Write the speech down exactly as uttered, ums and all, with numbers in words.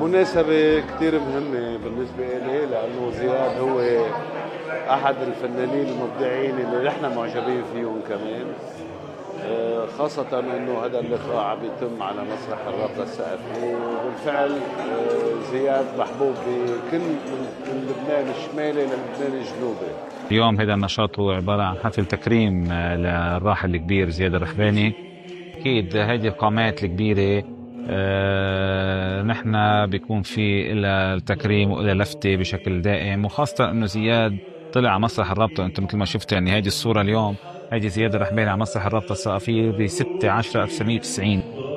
مناسبة كتير مهمة بالنسبة إلي، لأنه زياد هو أحد الفنانين المبدعين اللي نحن معجبين فيهم كمان، آه، خاصة أنه هذا اللقاء عم يتم على مسرح الرابطة الثقافية، وبالفعل آه، زياد محبوب بكل من لبنان الشمالي للبنان الجنوبي. اليوم هذا النشاط هو عبارة عن حفل تكريم للراحل الكبير زياد الرحباني. أكيد هذه القامات الكبيرة آه نحن بيكون في إلى التكريم وإلى لفتة بشكل دائم، وخاصة أنه زياد طلع على مسرح الرابطة. أنت مثل ما شفت يعني هذه الصورة اليوم، هذه زياد الرحباني على مسرح الرابطة الثقافية ب ستة عشرة ألف وتسعمية وتسعين.